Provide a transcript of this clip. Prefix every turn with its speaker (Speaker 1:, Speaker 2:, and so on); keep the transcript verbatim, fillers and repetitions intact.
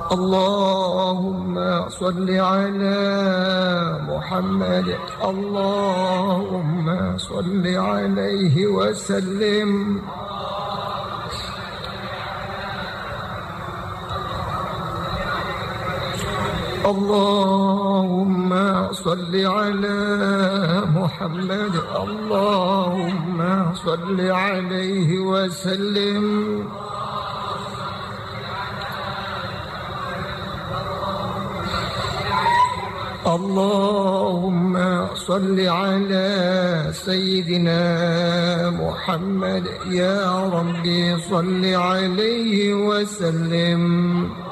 Speaker 1: اللهم صل على محمد. اللهم صل عليه وسلم. اللهم صل على محمد. اللهم صل عليه وسلم. اللهم صل على سيدنا محمد. يا ربي صل عليه وسلم.